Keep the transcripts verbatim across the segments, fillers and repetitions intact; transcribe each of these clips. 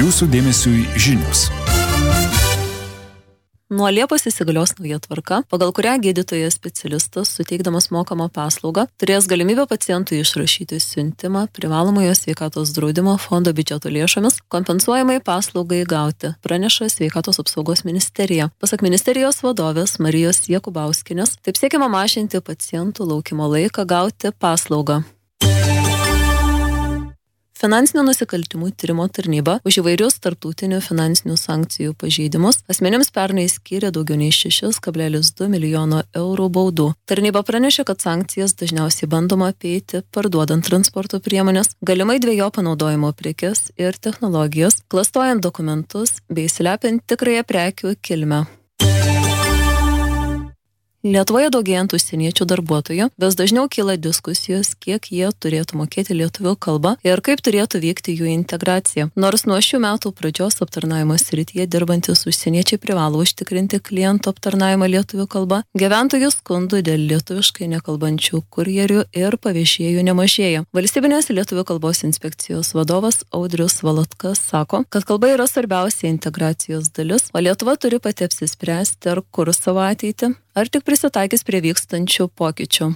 Jūsų dėmesiui žinios. Nuo Liepos įsigalios nauja tvarka, pagal kurią gydytojas specialistas, suteikdamas mokamą paslaugą, turės galimybę pacientui išrašyti siuntimą privalomojo sveikatos draudimo fondo biudžeto lėšomis kompensuojamai paslaugai gauti, praneša Sveikatos apsaugos ministerija. Pasak ministerijos vadovės Marijos Jakubauskienės, taip siekiama mažinti pacientų laukimo laiką gauti paslaugą. Finansinių nusikaltimų tyrimo tarnyba už įvairius tarptautinių finansinių sankcijų pažeidimus asmenims pernai skyrė daugiau nei šeši kablelis du milijono eurų baudų. Tarnyba pranešė, kad sankcijas dažniausiai bandoma apeiti parduodant transporto priemonės, galimai dvejo panaudojimo prekes ir technologijas, klastojant dokumentus bei slepiant tikrąją prekių kilmę. Lietuvoje daugėjant užsieniečių darbuotojų, vis dažniau kyla diskusijos, kiek jie turėtų mokėti lietuvių kalbą ir kaip turėtų vykti jų integracija. Nors nuo šių metų pradžios aptarnavimo srityje dirbantis užsieniečiai privalo užtikrinti klientų aptarnavimą lietuvių kalba, gyventojų skundų dėl lietuviškai nekalbančių kurjerių ir pavėžėjų nemažėja. Valstybinės lietuvių kalbos inspekcijos vadovas Audrius Valotkas sako, kad kalba yra svarbiausia integracijos dalis, o Lietuva turi pati apsispręsti, ar kur savo ateitį, ar tik prisitaikys prie vykstančių pokyčių.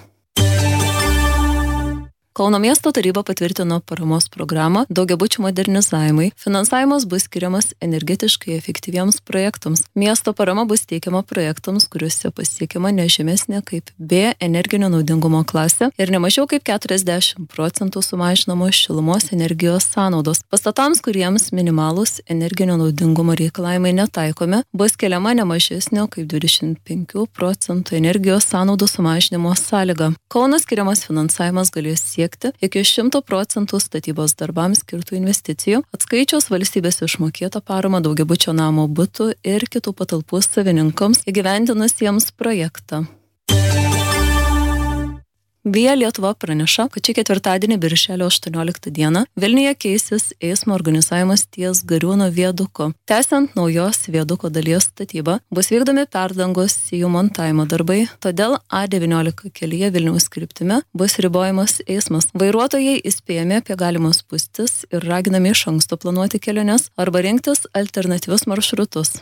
Kauno miesto taryba patvirtino paramos programą daugiabučių modernizavimui. Finansavimas bus skiriamas energetiškai efektyviems projektams. Miesto parama bus teikiama projektams, kuriuose pasiekiama ne žemesnė kaip B energinio naudingumo klasė ir ne mažiau kaip keturiasdešimt procentų sumažinamos šilumos energijos sąnaudos. Pastatams, kuriems minimalūs energinio naudingumo reikalavimai netaikomi, bus keliama ne mažesnio kaip dvidešimt penkių procentų energijos sąnaudų sumažinimo sąlyga. Kauno skiriamas finansavimas galės siekti iki šimto procentų statybos darbams skirtų investicijų, atskaičius valstybės išmokėtą paramą daugiabučio namo butų ir kitų patalpų savininkams įgyvendinusiems projektą. Via Lietuva praneša, kad šį ketvirtadienį birželio aštuonioliktą dieną Vilniuje keisis eismo organizavimas ties Gariūno viaduku. Tęsiant naujos viaduko dalies statybą, bus vykdomi perdangos jų montavimo darbai, todėl A devyniolika kelyje Vilniaus kryptimi bus ribojamas eismas. Vairuotojai įspėjami apie galimas spūstis ir raginami iš anksto planuoti keliones arba rinktis alternatyvius maršrutus.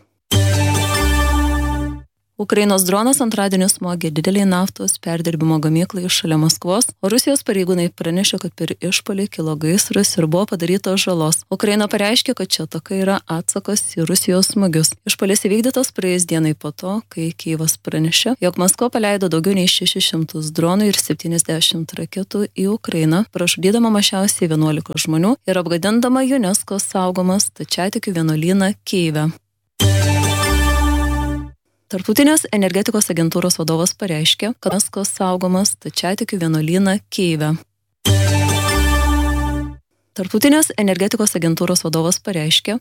Ukrainos dronas antradienį smogė didelį naftos perdirbimo gamyklai šalia Maskvos, o Rusijos pareigūnai pranešė, kad per išpuolį kilo gaisras ir buvo padaryta žalos. Ukraina pareiškė, kad čia ataka yra atsakas į Rusijos smūgius. Išpuolis įvykdytas praėjus dienai po to, kai Kijevas pranešė, jog Maskva paleido daugiau nei šešis šimtus dronų ir septyniasdešimt raketų į Ukrainą, pražudydama mažiausiai vienuolika žmonių ir apgadindama UNESCO saugomą stačiatikių vienuolyną Kijeve. Tarptautinės energetikos agentūros vadovas pareiškė, kad UNESCO saugomas stačiatikių vienuolyną Kijeve. Tarptautinės energetikos agentūros vadovas pareiškė,